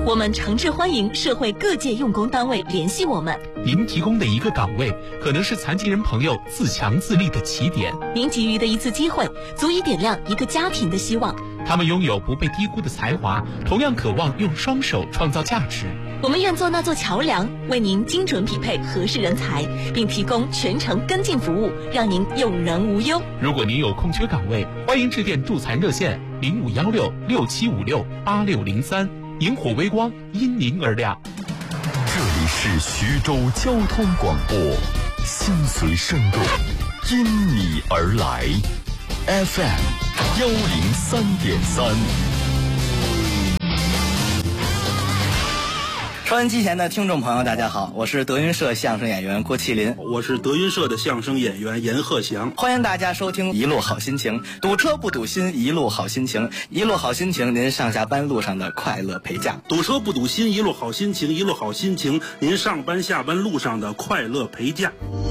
我们诚挚欢迎社会各界用工单位联系我们。 您提供的一个岗位，可能是残疾人朋友自强自立的起点。 您给予的一次机会，足以点亮一个家庭的希望。 他们拥有不被低估的才华，同样渴望用双手创造价值。 我们愿做那座桥梁，为您精准匹配合适人才，并提供全程跟进服务，让您有人无忧。 如果您有空缺岗位，欢迎致电助残热线051667568603，萤火微光因您而亮。 这里是徐州交通广播，心随声动，因你而来。FM103.3。 收音机前的听众朋友大家好，我是德云社相声演员郭麒麟， 我是德云社的相声演员阎鹤祥。 欢迎大家收听一路好心情，堵车不堵心，一路好心情，一路好心情，您上下班路上的快乐陪驾。 堵车不堵心，一路好心情，一路好心情，您上班下班路上的快乐陪驾。